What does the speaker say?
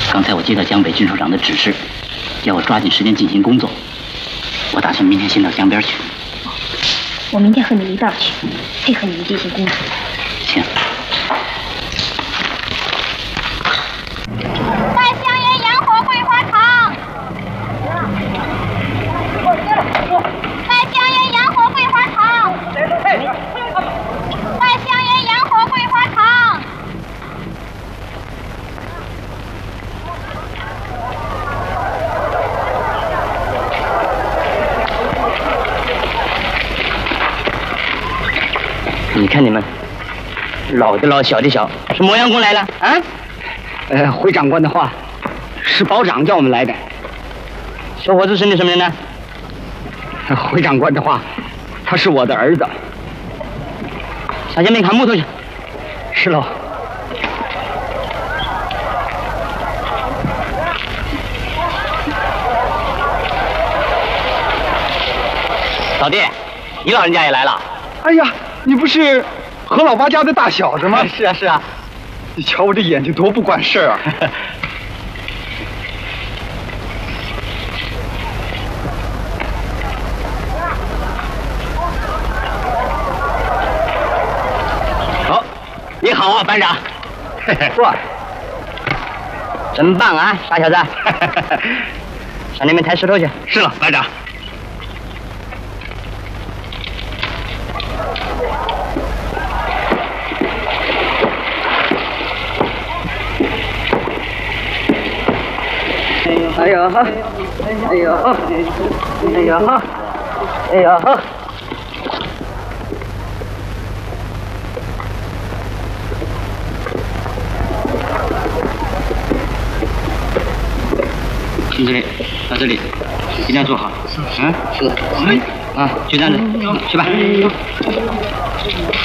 刚才我接到江北军首长的指示，要我抓紧时间进行工作。我打算明天先到江边去。 我明天和你一道去，配合你们进行工作。 行。 在香烟洋火桂花堂。在香烟洋火桂花堂。在香烟洋火桂花堂。 你看你们，老的老，小的小，是磨洋工来了啊？ 回长官的话，是保长叫我们来的。 小伙子是你什么人呢？ 回长官的话，他是我的儿子。 下前面砍木头去。 是喽。 老弟，你老人家也来了？ 哎呀，你不是何老八家的大小子吗？ 是啊，是啊。 你瞧我这眼睛多不管事儿啊！ 好，你好啊，班长。 哇， 真棒啊，傻小子！上那边抬石头去。 是了，班长。 哎呦呵，哎呦呵，哎呦呵，哎呦呵。听这里，到这里，一定要做好。嗯，是的。啊，就这样子，去吧。